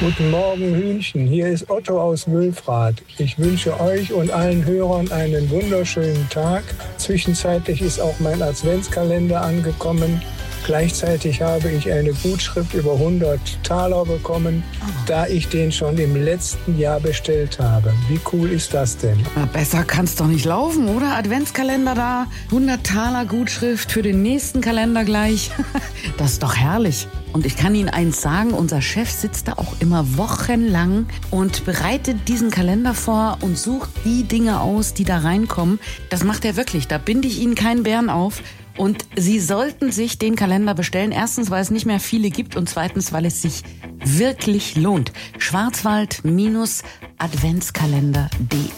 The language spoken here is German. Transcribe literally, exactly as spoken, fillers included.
Guten Morgen, Hühnchen. Hier ist Otto aus Wülfrath. Ich wünsche euch und allen Hörern einen wunderschönen Tag. Zwischenzeitlich ist auch mein Adventskalender angekommen. Gleichzeitig habe ich eine Gutschrift über hundert Taler bekommen, da ich den schon im letzten Jahr bestellt habe. Wie cool ist das denn? Na, besser kann's doch nicht laufen, oder? Adventskalender da, hundert Taler Gutschrift für den nächsten Kalender gleich. Das ist doch herrlich. Und ich kann Ihnen eins sagen, unser Chef sitzt da auch immer wochenlang und bereitet diesen Kalender vor und sucht die Dinge aus, die da reinkommen. Das macht er wirklich, da binde ich Ihnen keinen Bären auf. Und Sie sollten sich den Kalender bestellen. Erstens, weil es nicht mehr viele gibt und zweitens, weil es sich wirklich lohnt. Schwarzwald Adventskalender punkt de